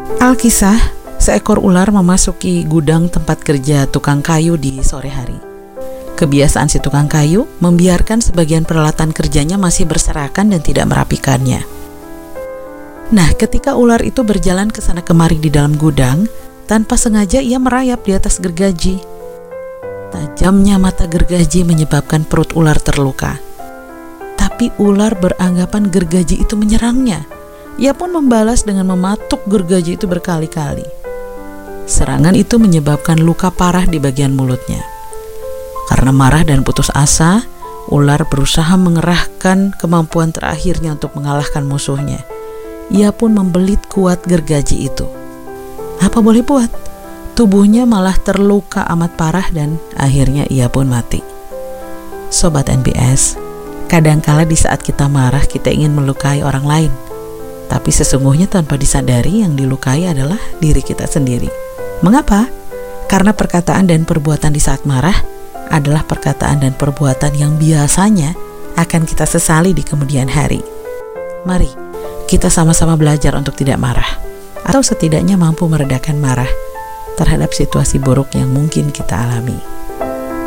Alkisah, seekor ular memasuki gudang tempat kerja tukang kayu di sore hari. Kebiasaan si tukang kayu membiarkan sebagian peralatan kerjanya masih berserakan dan tidak merapikannya. Nah, ketika ular itu berjalan ke sana kemari di dalam gudang, tanpa sengaja ia merayap di atas gergaji. Tajamnya mata gergaji menyebabkan perut ular terluka. Tapi ular beranggapan gergaji itu menyerangnya. Ia pun membalas dengan mematuk gergaji itu berkali-kali. Serangan itu menyebabkan luka parah di bagian mulutnya. Karena marah dan putus asa, ular berusaha mengerahkan kemampuan terakhirnya untuk mengalahkan musuhnya. Ia pun membelit kuat gergaji itu. Apa boleh buat? Tubuhnya malah terluka amat parah dan akhirnya ia pun mati. Sobat NBS, kadangkala di saat kita marah kita ingin melukai orang lain. Tapi sesungguhnya tanpa disadari yang dilukai adalah diri kita sendiri. Mengapa? Karena perkataan dan perbuatan di saat marah adalah perkataan dan perbuatan yang biasanya akan kita sesali di kemudian hari. Mari kita sama-sama belajar untuk tidak marah, atau setidaknya mampu meredakan marah terhadap situasi buruk yang mungkin kita alami.